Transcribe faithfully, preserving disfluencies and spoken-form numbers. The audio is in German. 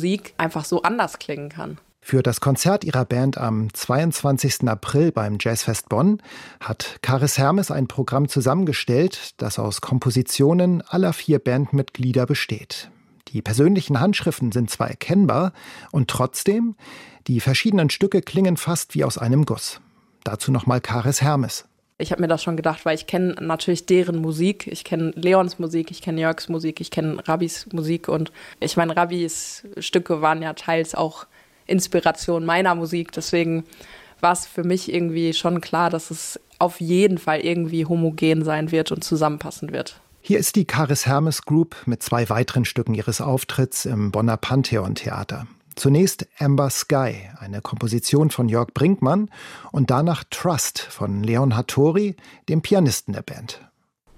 Musik einfach so anders klingen kann. Für das Konzert ihrer Band am zweiundzwanzigsten April beim Jazzfest Bonn hat Karis Hermes ein Programm zusammengestellt, das aus Kompositionen aller vier Bandmitglieder besteht. Die persönlichen Handschriften sind zwar erkennbar und trotzdem, die verschiedenen Stücke klingen fast wie aus einem Guss. Dazu nochmal Karis Hermes. Ich habe mir das schon gedacht, weil ich kenne natürlich deren Musik. Ich kenne Leons Musik, ich kenne Jörgs Musik, ich kenne Rabbis Musik. Und ich meine, Rabbis Stücke waren ja teils auch Inspiration meiner Musik. Deswegen war es für mich irgendwie schon klar, dass es auf jeden Fall irgendwie homogen sein wird und zusammenpassen wird. Hier ist die Karis Hermes Group mit zwei weiteren Stücken ihres Auftritts im Bonner Pantheon-Theater. Zunächst Amber Sky, eine Komposition von Jörg Brinkmann, und danach Trust von Leon Hattori, dem Pianisten der Band.